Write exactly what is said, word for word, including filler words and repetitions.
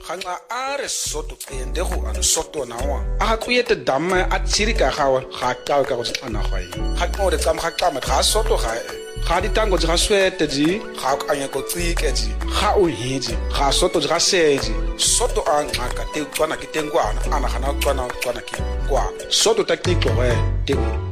Ganga a re soto ende go ana soto na wa a go yete damme a tsiri ka gawe ga ka ka go tsana ga yi ga go re tsama ga tsama ga soto ga ga di tango ga swete di ga ka anya go tsike di ga o hidi ga soto ga seji soto a ngaka te tswana ke tengwana ana gana tswana tswana ke kwa soto ta tiko we te